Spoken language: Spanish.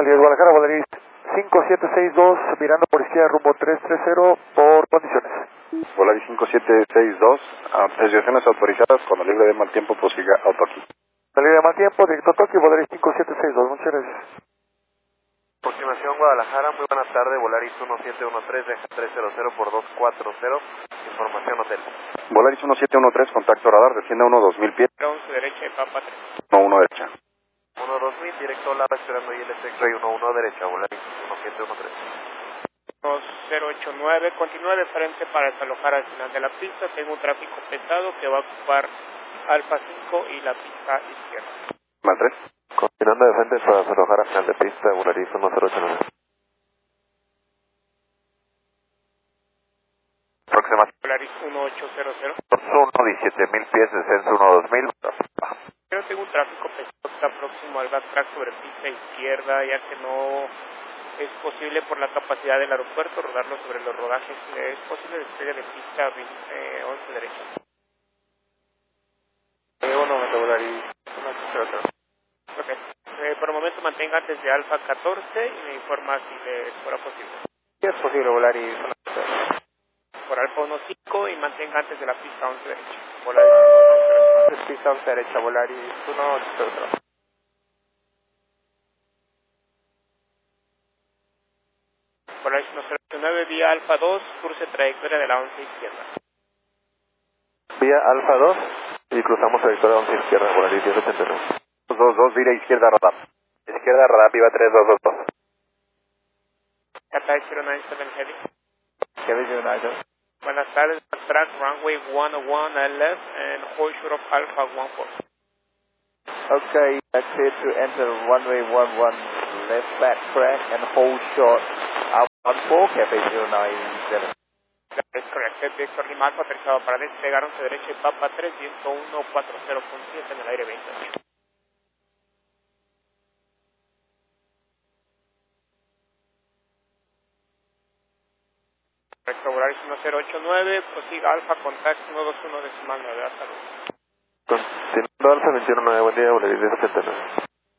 salida de Guadalajara, Volaris 5762, mirando por izquierda rumbo 330 por condiciones. Volaris 5762, desviaciones autorizadas, cuando libre de mal tiempo prosiga auto aquí. Salida de mal tiempo, directo Tokio, Volaris 5762, muchas gracias. Aproximación Guadalajara, muy buena tarde, Volaris 1713, deja 300 por 240, información hotel. Volaris 1713, contacto radar, desciende a 2000 pies. 11 derecha y Papa 3. 1 derecha. 2000, directo Lava, esperando ILS X-Ray 11 derecha, Volaris 1713. 089, continúa de frente para desalojar al final de la pista, tengo un tráfico pesado que va a ocupar Alfa 5 y la pista izquierda. Mal 3. Continuando de frente para desalojar al final de pista, Volaris 1089. Aproximación. Volaris 1800. 17000 pies, descenso 12000. Pero tengo un tráfico pesado que está próximo al backtrack sobre pista izquierda, ya que no es posible por la capacidad del aeropuerto rodarlo sobre los rodajes. Es posible despegue de pista 11 derecha. 1 Volaris 1800. Ok. Por el momento mantenga antes de Alfa 14 y me informa si le fuera posible. Sí es posible, Volaris 1800. Por Alfa 15 y mantenga antes de la pista 11 derecha. Volaris 1800. Pista 11 derecha, Volaris 1800. Volaris 1089 vía Alfa 2, cruce trayectoria de la 11 izquierda. Vía Alfa 2 y cruzamos trayectoria 11 izquierda, Volaris 1089. 22, vira izquierda radar. Izquierda radar, viva 3222. Qatar 097 Heavy. Heavy United. Buenas tardes, track runway 101 at left and hold short of Alpha 14. Okay, clear to enter runway 11 left back track and hold short Alpha 14, Cafe 097. Es correcto, el Víctor Lima Alfa aterrizado para despegar 11 derecha y Papa 3, viento 140.7 en el aire 28. Correcto, Volaris 1089, prosiga Alfa, contact 121 decimal 9, hasta luego. Continuando Alfa 219, buen día, Volaris 1079.